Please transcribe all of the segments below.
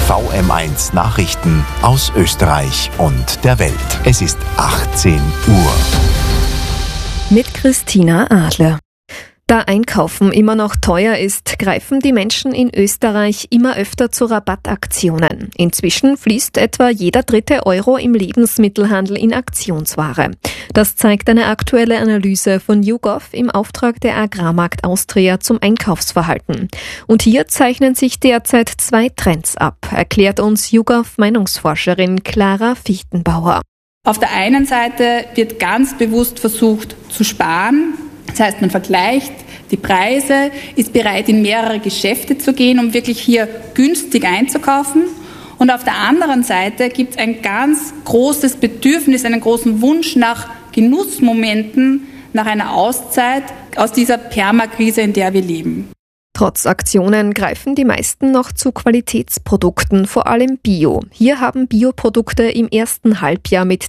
VM1 Nachrichten aus Österreich und der Welt. Es ist 18 Uhr. Mit Christina Adler. Da Einkaufen immer noch teuer ist, greifen die Menschen in Österreich immer öfter zu Rabattaktionen. Inzwischen fließt etwa jeder 3. Euro im Lebensmittelhandel in Aktionsware. Das zeigt eine aktuelle Analyse von YouGov im Auftrag der Agrarmarkt Austria zum Einkaufsverhalten. Und hier zeichnen sich derzeit 2 Trends ab, erklärt uns YouGov-Meinungsforscherin Clara Fichtenbauer. Auf der einen Seite wird ganz bewusst versucht zu sparen. Das heißt, man vergleicht die Preise, ist bereit, in mehrere Geschäfte zu gehen, um wirklich hier günstig einzukaufen. Und auf der anderen Seite gibt es ein ganz großes Bedürfnis, einen großen Wunsch nach Genussmomenten, nach einer Auszeit aus dieser Permakrise, in der wir leben. Trotz Aktionen greifen die meisten noch zu Qualitätsprodukten, vor allem Bio. Hier haben Bioprodukte im ersten Halbjahr mit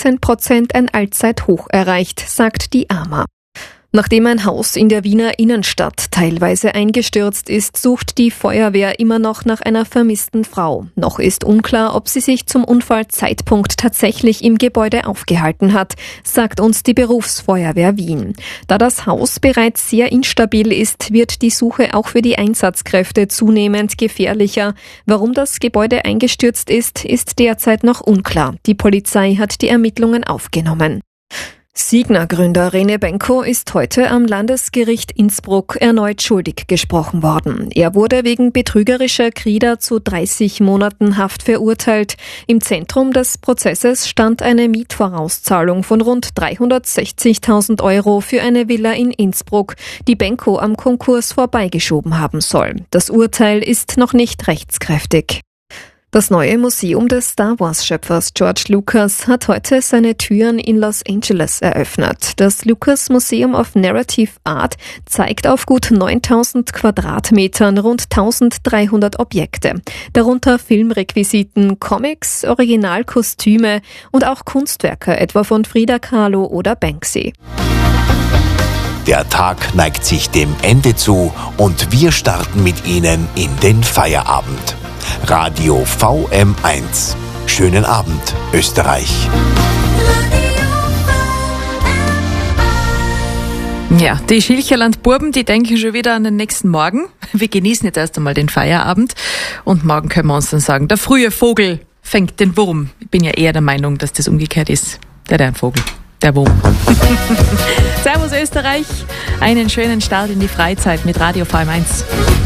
13% ein Allzeithoch erreicht, sagt die AMA. Nachdem ein Haus in der Wiener Innenstadt teilweise eingestürzt ist, sucht die Feuerwehr immer noch nach einer vermissten Frau. Noch ist unklar, ob sie sich zum Unfallzeitpunkt tatsächlich im Gebäude aufgehalten hat, sagt uns die Berufsfeuerwehr Wien. Da das Haus bereits sehr instabil ist, wird die Suche auch für die Einsatzkräfte zunehmend gefährlicher. Warum das Gebäude eingestürzt ist, ist derzeit noch unklar. Die Polizei hat die Ermittlungen aufgenommen. Signa-Gründer Rene Benko ist heute am Landesgericht Innsbruck erneut schuldig gesprochen worden. Er wurde wegen betrügerischer Krieder zu 30 Monaten Haft verurteilt. Im Zentrum des Prozesses stand eine Mietvorauszahlung von rund 360.000 Euro für eine Villa in Innsbruck, die Benko am Konkurs vorbeigeschoben haben soll. Das Urteil ist noch nicht rechtskräftig. Das neue Museum des Star Wars-Schöpfers George Lucas hat heute seine Türen in Los Angeles eröffnet. Das Lucas Museum of Narrative Art zeigt auf gut 9.000 Quadratmetern rund 1.300 Objekte, darunter Filmrequisiten, Comics, Originalkostüme und auch Kunstwerke, etwa von Frida Kahlo oder Banksy. Der Tag neigt sich dem Ende zu und wir starten mit Ihnen in den Feierabend. Radio VM1. Schönen Abend, Österreich. Ja, die Schilcherland-Burben, die denken schon wieder an den nächsten Morgen. Wir genießen jetzt erst einmal den Feierabend und morgen können wir uns dann sagen, der frühe Vogel fängt den Wurm. Ich bin ja eher der Meinung, dass das umgekehrt ist. Der Vogel, der Wurm. Servus Österreich, einen schönen Start in die Freizeit mit Radio VM1.